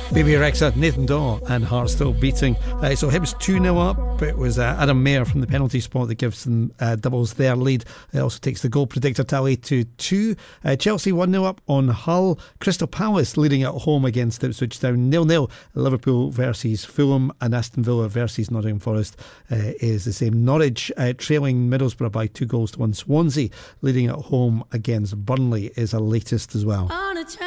Baby Rexha, Nathan Dawe and Heart Still Beating. So Hibs 2-0 up. It was Adam Mayer from the penalty spot that gives them doubles their lead. It also takes the goal predictor tally to 2. Chelsea 1-0 up on Hull. Crystal Palace leading at home against Ipswich Town 0-0. Liverpool versus Fulham, and Aston Villa versus Nottingham Forest is the same. Norwich trailing Middlesbrough by 2-1. Swansea leading at home against Burnley is a latest as well.